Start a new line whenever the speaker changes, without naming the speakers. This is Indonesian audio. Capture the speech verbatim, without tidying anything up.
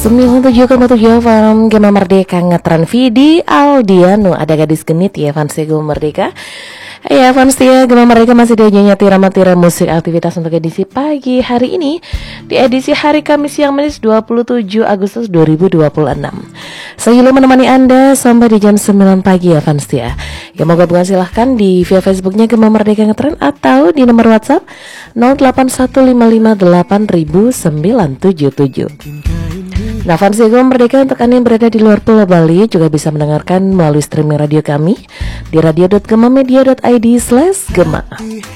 sembilan tujuh koma tujuh F M Gema Merdeka ngetren Vidi Aldiano. Ada gadis genit ya fans Gema Merdeka. Ya fans ya Gema Merdeka masih diajanya tiram-tiram musik aktivitas untuk edisi pagi hari ini. Di edisi hari Kamis yang manis dua puluh tujuh Agustus dua ribu dua puluh enam. Saya Yulu menemani Anda sampai di jam sembilan pagi ya fans ya. Yang mau gabungan silahkan di via Facebooknya Gema Merdeka ngetren atau di nomor WhatsApp nol delapan satu lima lima delapan sembilan tujuh tujuh. Nah, fans Gema Merdeka untuk Anda yang berada di luar Pulau Bali juga bisa mendengarkan melalui streaming radio kami di radio dot gema media dot i d slash gema.